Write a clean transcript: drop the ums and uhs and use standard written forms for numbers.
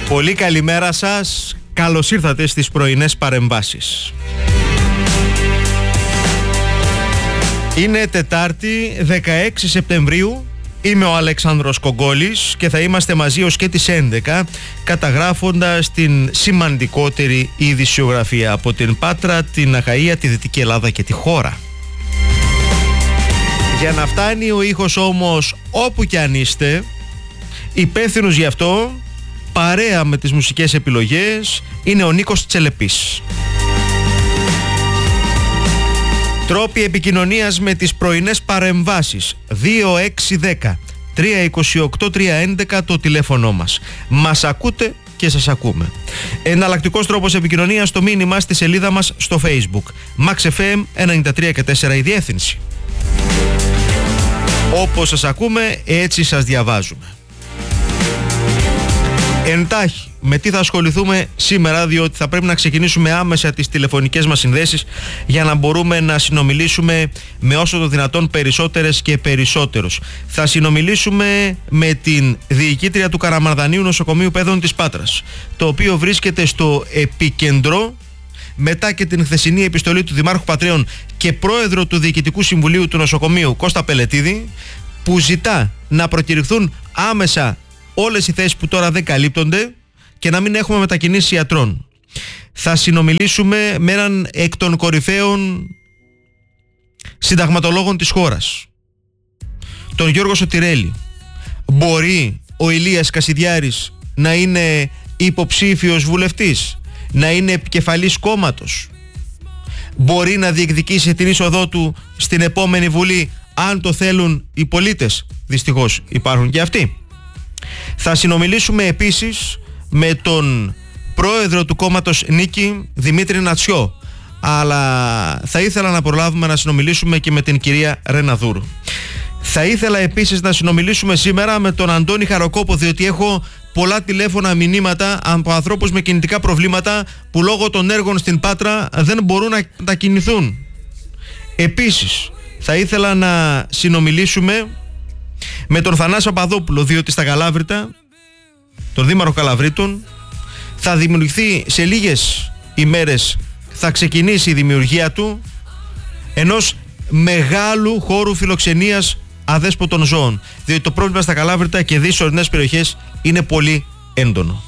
Πολύ καλημέρα σας. Καλώς ήρθατε στις πρωινές παρεμβάσεις. Είναι Τετάρτη 16 Σεπτεμβρίου. Είμαι ο Αλεξάνδρος Κογκόλης και θα είμαστε μαζί ως και τις 11 καταγράφοντας την σημαντικότερη ειδησιογραφία από την Πάτρα, την Αχαΐα, τη Δυτική Ελλάδα και τη χώρα. Για να φτάνει ο ήχος όμως όπου κι αν είστε, υπεύθυνος γι' αυτό, παρέα με τις μουσικές επιλογές, είναι ο Νίκος Τσελεπής. Τρόποι επικοινωνίας με τις πρωινές παρεμβάσεις: 2610-328-311 το τηλέφωνο μας. Μας ακούτε και σας ακούμε. Εναλλακτικός τρόπος επικοινωνίας, το μήνυμα στη σελίδα μας στο Facebook. Max FM 93,4 η διεύθυνση. Όπως σας ακούμε, έτσι σας διαβάζουμε. Εντάχει, με τι θα ασχοληθούμε σήμερα, διότι θα πρέπει να ξεκινήσουμε άμεσα τις τηλεφωνικές μας συνδέσεις για να μπορούμε να συνομιλήσουμε με όσο το δυνατόν περισσότερες και περισσότερους. Θα συνομιλήσουμε με την διοικήτρια του Καραμαρδανίου Νοσοκομείου Παιδών της Πάτρας, το οποίο βρίσκεται στο επίκεντρο μετά και την χθεσινή επιστολή του Δημάρχου Πατρέων και πρόεδρο του Διοικητικού Συμβουλίου του Νοσοκομείου Κώστα Πελετίδη, που ζητά να προκηρυχθούν άμεσα όλες οι θέσεις που τώρα δεν καλύπτονται και να μην έχουμε μετακινήσεις ιατρών. Θα συνομιλήσουμε με έναν εκ των κορυφαίων συνταγματολόγων της χώρας, τον Γιώργο Σωτηρέλη. Μπορεί ο Ηλίας Κασιδιάρης να είναι υποψήφιος βουλευτής, να είναι επικεφαλής κόμματος? Μπορεί να διεκδικήσει την είσοδό του στην επόμενη Βουλή αν το θέλουν οι πολίτες? Δυστυχώς υπάρχουν και αυτοί. Θα συνομιλήσουμε επίσης με τον πρόεδρο του κόμματος Νίκη, Δημήτρη Νατσιό, αλλά θα ήθελα να προλάβουμε να συνομιλήσουμε και με την κυρία Ρεναδούρου. Θα ήθελα επίσης να συνομιλήσουμε σήμερα με τον Αντώνη Χαροκόπο, διότι έχω πολλά τηλέφωνα, μηνύματα από ανθρώπους με κινητικά προβλήματα που λόγω των έργων στην Πάτρα δεν μπορούν να μετακινηθούν. Επίσης θα ήθελα να συνομιλήσουμε με τον Θανάσο Παπαδόπουλο, διότι στα Καλάβρητα, τον Δήμαρχο Καλαβρίτων, θα δημιουργηθεί σε λίγες ημέρες, θα ξεκινήσει η δημιουργία του ενός μεγάλου χώρου φιλοξενίας αδέσποτων ζώων, διότι το πρόβλημα στα Καλάβρητα και δις ορεινές περιοχές είναι πολύ έντονο.